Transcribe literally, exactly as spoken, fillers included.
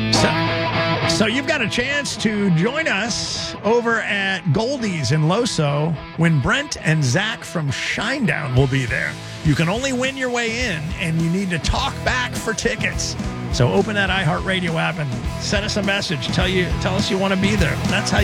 So, so you've got a chance to join us over at Goldie's in Loso when Brent and Zach from Shinedown will be there. You can only win your way in, and you need to talk back for tickets. So open that iHeartRadio app and send us a message. Tell you, tell us you want to be there. That's how